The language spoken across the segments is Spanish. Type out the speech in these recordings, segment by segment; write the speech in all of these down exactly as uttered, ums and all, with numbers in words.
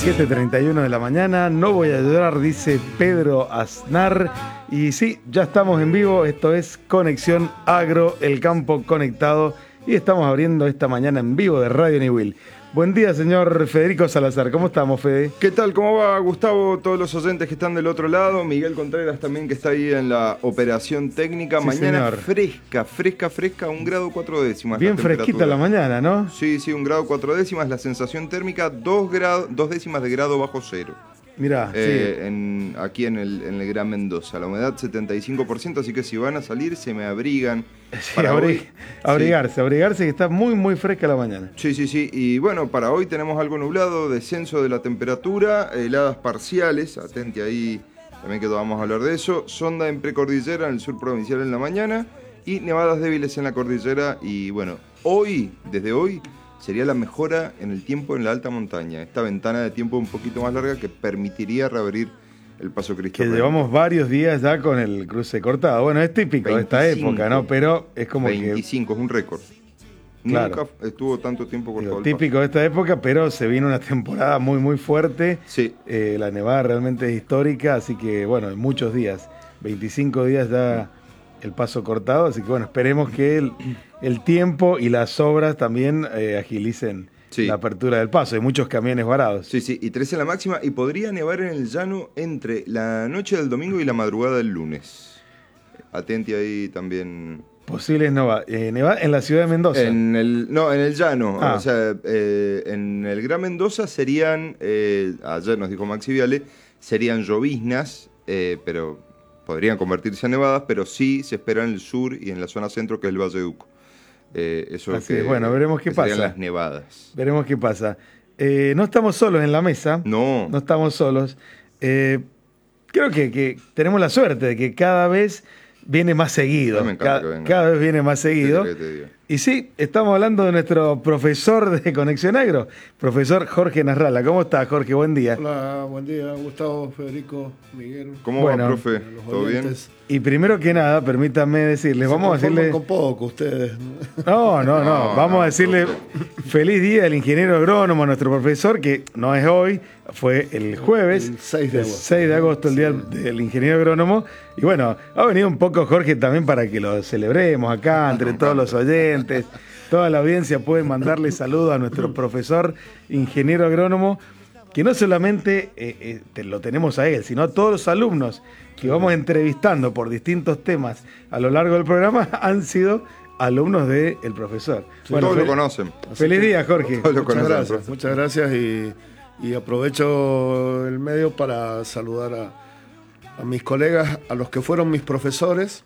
siete treinta y uno de la mañana, no voy a llorar, dice Pedro Aznar. Y sí, ya estamos en vivo, esto es Conexión Agro, el campo conectado. Y estamos abriendo esta mañana en vivo de Radio Niwil. Buen día, señor Federico Salazar. ¿Cómo estamos, Fede? ¿Qué tal? ¿Cómo va, Gustavo? Todos los oyentes que están del otro lado. Miguel Contreras también, que está ahí en la operación técnica. Sí, mañana señor. fresca, fresca, fresca, un grado cuatro décimas. Bien fresquita la mañana, ¿no? Sí, sí, un grado cuatro décimas. La sensación térmica, dos, grado, dos décimas de grado bajo cero. Mirá, eh, sí. en, aquí en el, en el Gran Mendoza. La humedad setenta y cinco por ciento, así que si van a salir, se me abrigan. Sí, para abri- hoy, abrigarse, sí. abrigarse, que está muy, muy fresca la mañana. Sí, sí, sí. Y bueno, para hoy tenemos algo nublado, descenso de la temperatura, heladas parciales, atente ahí, también que vamos a hablar de eso. Sonda en precordillera en el sur provincial en la mañana y nevadas débiles en la cordillera. Y bueno, hoy, desde hoy, sería la mejora en el tiempo en la alta montaña. Esta ventana de tiempo un poquito más larga que permitiría reabrir el Paso Cristo Que Rey. llevamos varios días ya con el cruce cortado. Bueno, es típico de esta veinticinco, época, ¿no? Pero es como veinticinco, es un récord. Claro. Nunca estuvo tanto tiempo que... cortado Digo, el típico de esta época, pero se vino una temporada muy, muy fuerte. Sí. Eh, la nevada realmente es histórica, así que, bueno, en muchos días. veinticinco días ya el paso cortado, así que, bueno, esperemos que el, el tiempo y las obras también eh, agilicen Sí. la apertura del paso. Hay muchos camiones varados. Sí, sí, y trece la máxima, y podría nevar en el llano entre la noche del domingo y la madrugada del lunes. Atenti ahí también. Posibles neva- eh, nevadas en la ciudad de Mendoza. En el, no, en el llano. Ah. O sea, eh, en el Gran Mendoza serían, eh, ayer nos dijo Maxi Viale, serían lloviznas, eh, pero podrían convertirse en nevadas, pero sí se espera en el sur y en la zona centro, que es el Valle Duco. Eh, eso Así que, es, bueno, veremos qué que serían pasa. las nevadas. Veremos qué pasa. Eh, no estamos solos en la mesa. No. No estamos solos. Eh, creo que, que tenemos la suerte de que cada vez viene más seguido. A mí me encanta Ca- que venga. cada vez viene más seguido. ¿Qué querés que te diga? Y sí, estamos hablando de nuestro profesor de Conexión Agro, profesor Jorge Nasralla. ¿Cómo estás, Jorge? Buen día. Hola, buen día, Gustavo, Federico, Miguel. ¿Cómo Bueno, va, profe? los ¿Todo bien? oyentes. Y primero que nada, permítanme decirles, Se vamos a conforman decirle... con poco ustedes. No, no, no, No, vamos no, a decirle profe. feliz día al ingeniero agrónomo, nuestro profesor, que no es hoy, fue el jueves. El seis de agosto. seis de agosto, el día del ingeniero agrónomo. Y bueno, ha venido un poco Jorge también para que lo celebremos acá, entre todos los oyentes. Toda la audiencia puede mandarle saludos a nuestro profesor ingeniero agrónomo, que no solamente eh, eh, te- lo tenemos a él, sino a todos los alumnos que vamos entrevistando por distintos temas a lo largo del programa han sido alumnos del profesor. Todos lo fel- conocen. Feliz día, Jorge. Todos lo Muchas conocen, gracias, profe. muchas gracias y, y aprovecho el medio para saludar a, a mis colegas, a los que fueron mis profesores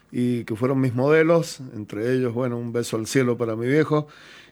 y que fueron mis modelos, entre ellos, bueno, un beso al cielo para mi viejo,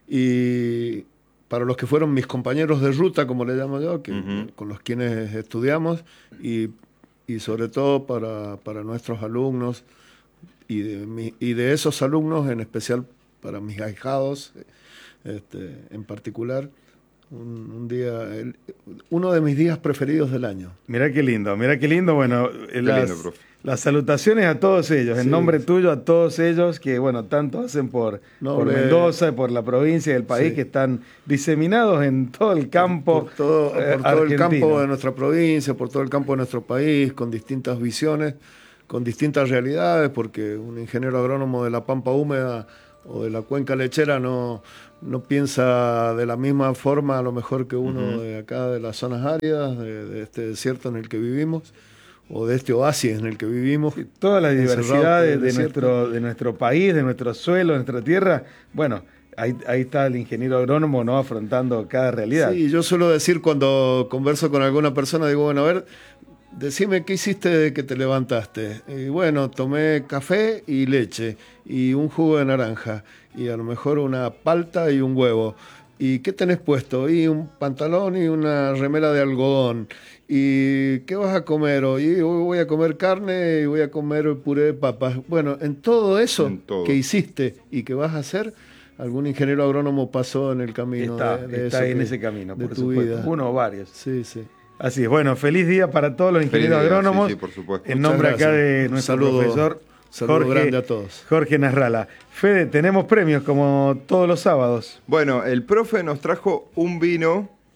y para los que fueron mis compañeros de ruta, como le llamo yo, que, Ujú. con los quienes estudiamos, y, y sobre todo para, para nuestros alumnos, y de, mi- y de esos alumnos, en especial para mis ahijados, este, en particular, un, un día, el- uno de mis días preferidos del año. Mirá qué lindo, mirá qué lindo. Bueno, eh, las, lindo, profe. las salutaciones a todos ellos, en Sí. nombre tuyo a todos ellos que, bueno, tanto hacen por, No, por le- Mendoza, por la provincia y el país, Sí. que están diseminados en todo el campo por todo, eh, por todo el argentino. campo de nuestra provincia, por todo el campo de nuestro país, con distintas visiones, con distintas realidades, porque un ingeniero agrónomo de la Pampa Húmeda o de la Cuenca Lechera no, no piensa de la misma forma a lo mejor que uno Ujú. de acá de las zonas áridas, de, de este desierto en el que vivimos, o de este oasis en el que vivimos. Toda la encerrado diversidad por de, el de desierto. nuestro, de nuestro país, de nuestro suelo, de nuestra tierra. Bueno, ahí, ahí está el ingeniero agrónomo, ¿no?, afrontando cada realidad. Sí, yo suelo decir cuando converso con alguna persona, digo, bueno, a ver, decime qué hiciste de que te levantaste. Y bueno, tomé café y leche y un jugo de naranja y a lo mejor una palta y un huevo. ¿Y qué tenés puesto? Y un pantalón y una remera de algodón. ¿Y qué vas a comer hoy? Y hoy voy a comer carne y voy a comer puré de papas. Bueno, en todo eso En todo. que hiciste y que vas a hacer, algún ingeniero agrónomo pasó en el camino está de, de está eso en que- ese camino, de por tu supuesto. vida. Uno o varios. Sí, sí. Así es. Bueno, feliz día para todos los Feliz ingenieros día, agrónomos. sí, sí, por supuesto. En Muchas nombre acá gracias. de Un nuestro saludo- profesor saludo Jorge, grande a todos. Jorge Nasralla. Fede, tenemos premios como todos los sábados. Bueno, el profe nos trajo un vino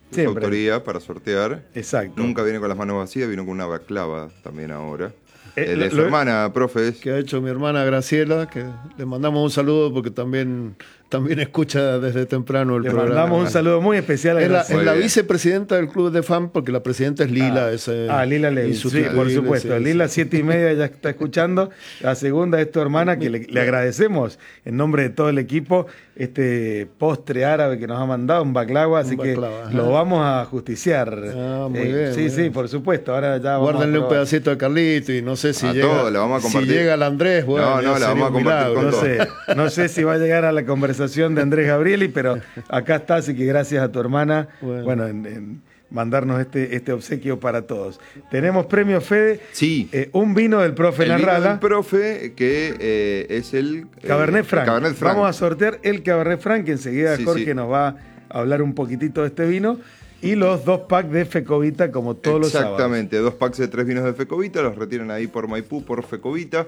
su Siempre. autoría para sortear. Exacto. Nunca viene con las manos vacías, vino con una baklava también ahora. Eh, Eh, de lo- su lo- hermana, profe. Que ha hecho mi hermana Graciela, que le mandamos un saludo porque también, también escucha desde temprano el Le programa. mandamos un saludo muy especial a Es la, Graciela. es la bien. vicepresidenta del club de fan, porque la presidenta es Lila. Ah, ese- ah, Lila Levy, sí, insustituible, por supuesto. sí, Lila, sí. siete y media, ya está escuchando. La segunda es tu hermana, que le, le agradecemos en nombre de todo el equipo este postre árabe que nos ha mandado, un baklava, así Un baklava, que ajá. lo vamos a justiciar. Ah, muy Eh, bien, Sí, muy sí, bien. por supuesto. Ahora ya vamos Guárdenle a un probar. pedacito a Carlito y no sé si A llega, todos, la vamos a si compartir. llega el Andrés, bueno, No, no, ya la sería vamos a un compartir milagro. con No todo. sé, no sé si va a llegar a la conversación de Andrés Gabrieli, pero acá está, así que gracias a tu hermana, bueno, Bueno. en, en mandarnos este, este obsequio para todos. Tenemos premio Fede, Sí. eh, un vino del profe El vino Narrala, del profe, que eh, es el... eh, Cabernet Franc. Cabernet Franc. Vamos a sortear el Cabernet Franc, que enseguida Sí, Jorge sí. nos va a hablar un poquitito de este vino, y los dos packs de Fecovita, como todos los sábados. Exactamente, dos packs de tres vinos de Fecovita, los retiran ahí por Maipú, por Fecovita.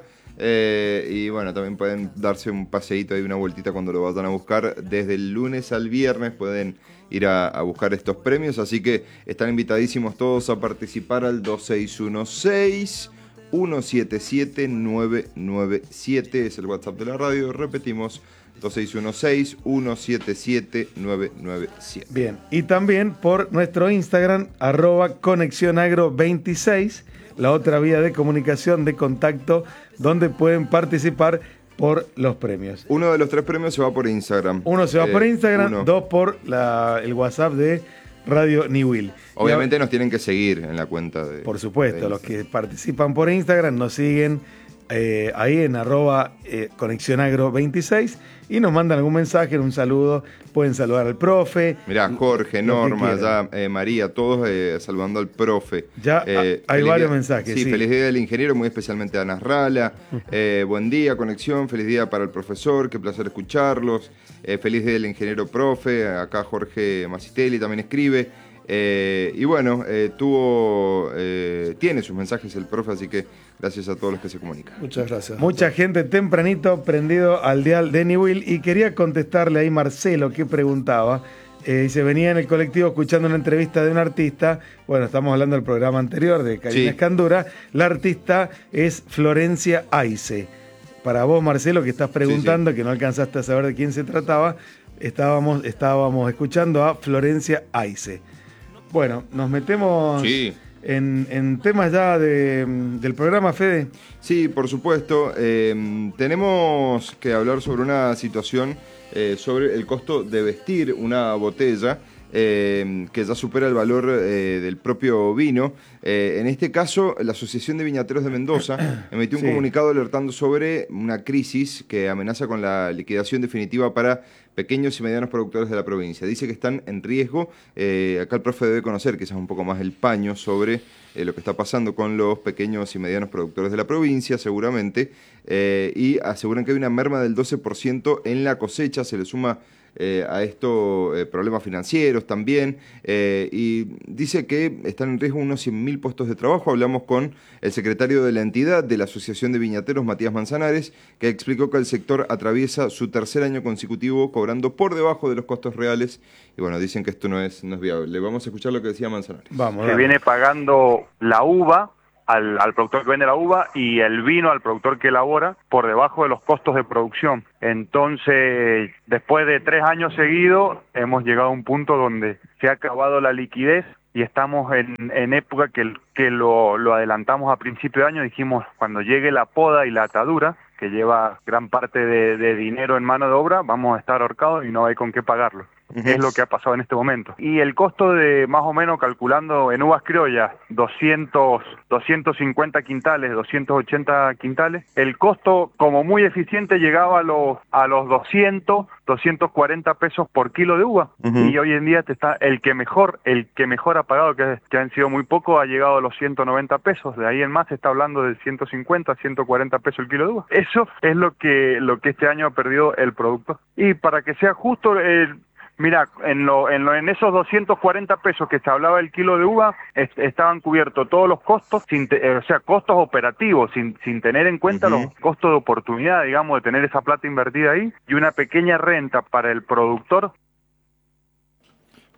Eh, y bueno, también pueden darse un paseíto ahí, una vueltita cuando lo vayan a buscar. Desde el lunes al viernes pueden ir a, a buscar estos premios. Así que están invitadísimos todos a participar al dos seis uno seis, uno siete siete, nueve nueve siete. Es el WhatsApp de la radio. Repetimos, dos seis uno seis, uno siete siete, nueve nueve siete. Bien, y también por nuestro Instagram, arroba conexionagro veintiséis, la otra vía de comunicación, de contacto, donde pueden participar por los premios. Uno de los tres premios se va por Instagram. Uno se va Eh, por Instagram, uno. dos por la, el WhatsApp de Radio Niwil. Obviamente nos tienen que seguir en la cuenta de... Por supuesto, de los Instagram. que participan por Instagram nos siguen eh, ahí en arroba eh, conexionagro veintiséis y nos mandan algún mensaje, un saludo, pueden saludar al profe. Mirá, Jorge, lo que Norma, quieran. ya, eh, María, todos eh, saludando al profe. Ya, Eh, hay feliz varios día- mensajes, Sí, sí. feliz día del ingeniero, muy especialmente a Nasrala. Eh, buen día, conexión, feliz día para el profesor, qué placer escucharlos. Eh, feliz día del ingeniero profe, acá Jorge Macitelli también escribe. Eh, y bueno, eh, tuvo, eh, tiene sus mensajes el profe, así que gracias a todos los que se comunican. Muchas gracias. Mucha gente tempranito prendido al dial de Niwil y quería contestarle ahí Marcelo que preguntaba. Eh, se venía en el colectivo escuchando una entrevista de un artista. Bueno, estamos hablando del programa anterior de Karina Sí. Escandura. La artista es Florencia Aice. Para vos, Marcelo, que estás preguntando, que no alcanzaste a saber de quién se trataba, estábamos, estábamos escuchando a Florencia Aice. Bueno, nos metemos Sí. en, en temas ya de, del programa, Fede. Sí, por supuesto. Eh, tenemos que hablar sobre una situación, eh, sobre el costo de vestir una botella, eh, que ya supera el valor eh, del propio vino. Eh, en este caso, la Asociación de Viñateros de Mendoza emitió un Sí. comunicado alertando sobre una crisis que amenaza con la liquidación definitiva para pequeños y medianos productores de la provincia. Dice que están en riesgo. Eh, acá el profe debe conocer quizás un poco más el paño sobre eh, lo que está pasando con los pequeños y medianos productores de la provincia, seguramente, eh, y aseguran que hay una merma del doce por ciento en la cosecha. Se le suma eh, a esto eh, problemas financieros también, eh, y dice que están en riesgo unos cien mil puestos de trabajo. Hablamos con el secretario de la entidad de la Asociación de Viñateros, Matías Manzanares, que explicó que el sector atraviesa su tercer año consecutivo cobrando por debajo de los costos reales, y bueno, dicen que esto no es, no es viable. Vamos a escuchar lo que decía Manzanares. Vamos, Se dale. viene pagando la uva al, al productor que vende la uva y el vino al productor que elabora por debajo de los costos de producción. Entonces, después de tres años seguidos, hemos llegado a un punto donde se ha acabado la liquidez y estamos en, en época que, que lo, lo adelantamos a principio de año. Dijimos, cuando llegue la poda y la atadura, que lleva gran parte de, de dinero en mano de obra, vamos a estar ahorcados y no hay con qué pagarlo. Es lo que ha pasado en este momento. Y el costo de, más o menos, calculando en uvas criollas, doscientos, doscientos cincuenta quintales, doscientos ochenta quintales, el costo, como muy eficiente, llegaba a los, a los doscientos, doscientos cuarenta pesos por kilo de uva. Uh-huh. Y hoy en día te está el que mejor, el que mejor ha pagado, que, que han sido muy poco, ha llegado a los ciento noventa pesos. De ahí en más se está hablando de ciento cincuenta, ciento cuarenta pesos el kilo de uva. Eso es lo que, lo que este año ha perdido el producto. Y para que sea justo, el Mira, en, lo, en, lo, en esos doscientos cuarenta pesos que se hablaba el kilo de uva, est estaban cubiertos todos los costos, sin te eh, o sea, costos operativos, sin, sin tener en cuenta uh-huh. los costos de oportunidad, digamos, de tener esa plata invertida ahí, y una pequeña renta para el productor.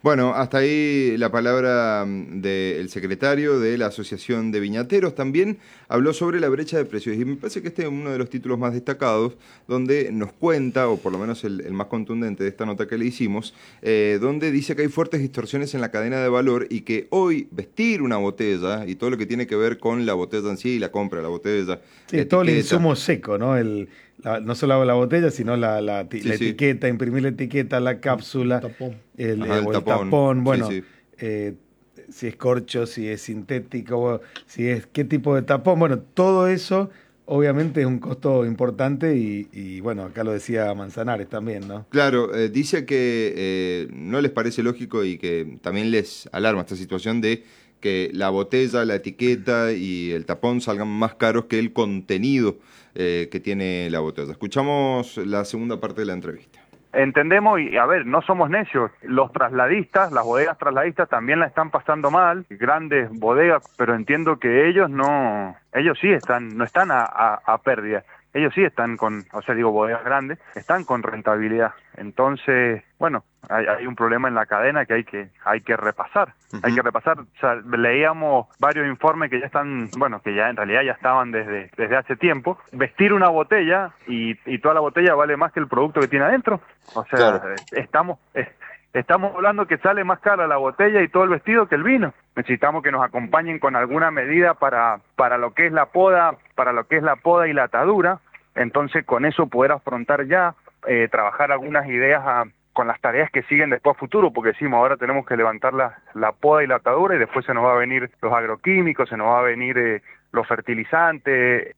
Bueno, hasta ahí la palabra del secretario de la Asociación de Viñateros. También habló sobre la brecha de precios y me parece que este es uno de los títulos más destacados donde nos cuenta, o por lo menos el, el más contundente de esta nota que le hicimos, eh, donde dice que hay fuertes distorsiones en la cadena de valor y que hoy vestir una botella y todo lo que tiene que ver con la botella en sí, la compra de la botella, sí, la todo el etiqueta. insumo seco, ¿no? El, la, no solo la botella, sino la, la, Sí, la sí. etiqueta, imprimir la etiqueta, la cápsula, Tapón. el, Ajá, eh, el o el tapón. tapón, bueno, Sí, sí. eh, si es corcho, si es sintético, si es qué tipo de tapón, bueno, todo eso obviamente es un costo importante y, y bueno, acá lo decía Manzanares también, ¿no? Claro, eh, dice que eh, no les parece lógico y que también les alarma esta situación de que la botella, la etiqueta y el tapón salgan más caros que el contenido eh, que tiene la botella. Escuchamos la segunda parte de la entrevista. Entendemos y, a ver, no somos necios. Los trasladistas, las bodegas trasladistas también la están pasando mal, grandes bodegas, pero entiendo que ellos no, ellos sí están, no están a, a, a pérdida. Ellos sí están con, o sea, digo, bodegas grandes, están con rentabilidad. Entonces, bueno, hay, hay un problema en la cadena que hay que hay que repasar. Uh-huh. Hay que repasar. O sea, leíamos varios informes que ya están, bueno, que ya en realidad ya estaban desde desde hace tiempo. Vestir una botella y, y toda la botella vale más que el producto que tiene adentro. O sea, claro. estamos... Eh, Estamos hablando que sale más cara la botella y todo el vestido que el vino. Necesitamos que nos acompañen con alguna medida para, para lo que es la poda, para lo que es la poda y la atadura. Entonces, con eso poder afrontar ya, eh, trabajar algunas ideas a, con las tareas que siguen después a futuro, porque decimos, ahora tenemos que levantar la, la poda y la atadura y después se nos va a venir los agroquímicos, se nos va a venir eh, los fertilizantes.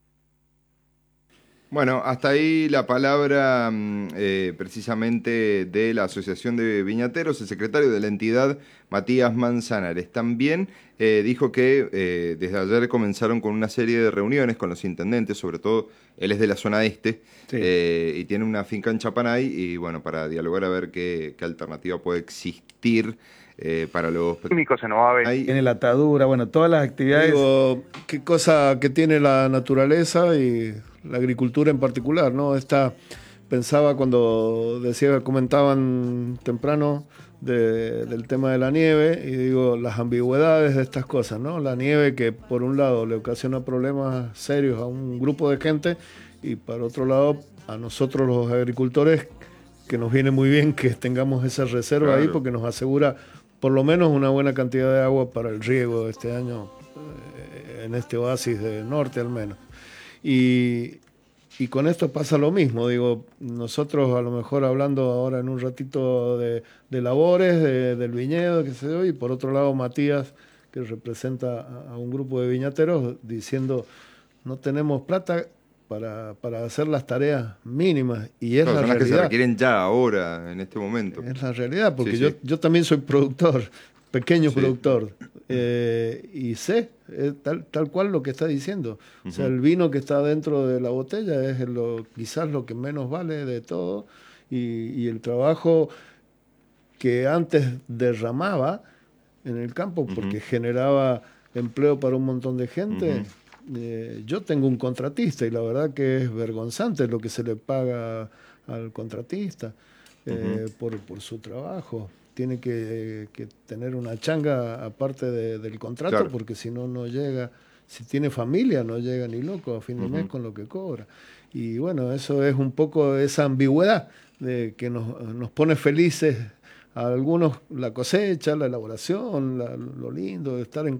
Bueno, hasta ahí la palabra eh, precisamente de la Asociación de Viñateros, el secretario de la entidad, Matías Manzanares. También eh, dijo que eh, desde ayer comenzaron con una serie de reuniones con los intendentes, sobre todo él es de la zona este, sí. eh, y tiene una finca en Chapanay, y bueno, para dialogar a ver qué, qué alternativa puede existir eh, para los... químicos se nos va a ver. Tiene la atadura, bueno, todas las actividades... Digo, qué cosa que tiene la naturaleza y... la agricultura en particular, ¿no? Esta, pensaba cuando decía, comentaban temprano de, del tema de la nieve, y digo, las ambigüedades de estas cosas, ¿no? La nieve que por un lado le ocasiona problemas serios a un grupo de gente y por otro lado a nosotros los agricultores, que nos viene muy bien que tengamos esa reserva claro. ahí porque nos asegura por lo menos una buena cantidad de agua para el riego de este año, eh, en este oasis del norte al menos. Y, y con esto pasa lo mismo, digo, nosotros a lo mejor hablando ahora en un ratito de, de labores, de, del viñedo, qué sé yo, y por otro lado Matías, que representa a, a un grupo de viñateros, diciendo, no tenemos plata para, para hacer las tareas mínimas, y es claro, la son realidad. Las que se requieren ya, ahora, en este momento. Es la realidad, porque sí, yo, sí. yo también soy productor, pequeño sí. productor, eh, y sé eh, tal, tal cual lo que está diciendo. Uh-huh. O sea, el vino que está dentro de la botella es lo, quizás lo que menos vale de todo, y, y el trabajo que antes derramaba en el campo, porque uh-huh. generaba empleo para un montón de gente. Uh-huh. eh, yo tengo un contratista y la verdad que es vergonzante lo que se le paga al contratista eh, uh-huh. por, por su trabajo. Tiene que, que tener una changa aparte de, del contrato, claro. porque si no, no llega. Si tiene familia, no llega ni loco a fin de uh-huh. mes con lo que cobra. Y bueno, eso es un poco esa ambigüedad de que nos, nos pone felices a algunos la cosecha, la elaboración, la, lo lindo de estar en